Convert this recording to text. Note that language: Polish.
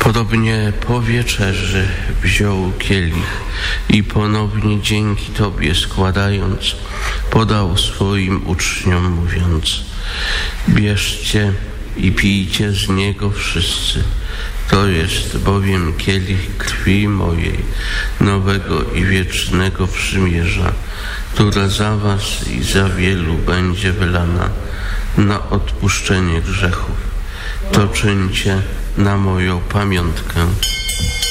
Podobnie po wieczerzy wziął kielich i ponownie dzięki Tobie składając, podał swoim uczniom, mówiąc: bierzcie i pijcie z niego wszyscy. To jest bowiem kielich krwi mojej, nowego i wiecznego przymierza, która za was i za wielu będzie wylana na odpuszczenie grzechów. To czyńcie na moją pamiątkę.